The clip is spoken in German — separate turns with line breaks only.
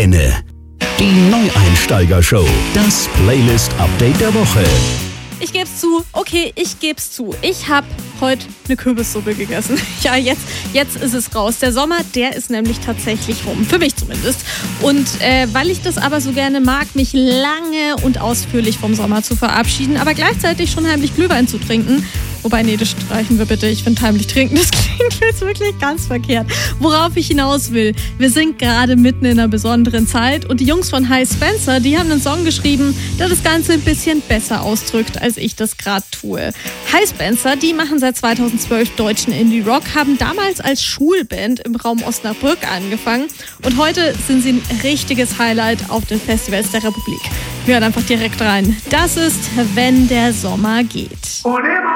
Antenne. Die Neueinsteiger-Show. Das Playlist-Update der Woche.
Ich geb's zu. Ich habe heute eine Kürbissuppe gegessen. Ja, jetzt ist es raus. Der Sommer, der ist nämlich tatsächlich rum. Für mich zumindest. Und weil ich das aber so gerne mag, mich lange und ausführlich vom Sommer zu verabschieden, aber gleichzeitig schon heimlich Glühwein zu trinken. Wobei, nee, das streichen wir bitte. Ich finde heimlich trinken, das klingt jetzt wirklich ganz verkehrt. Worauf ich hinaus will, wir sind gerade mitten in einer besonderen Zeit und die Jungs von Hi Spencer, die haben einen Song geschrieben, der das Ganze ein bisschen besser ausdrückt, als ich das gerade tue. Hi Spencer, die machen seit 2012 deutschen Indie-Rock, haben damals als Schulband im Raum Osnabrück angefangen und heute sind sie ein richtiges Highlight auf den Festivals der Republik. Wir hören einfach direkt rein. Das ist Wenn der Sommer geht.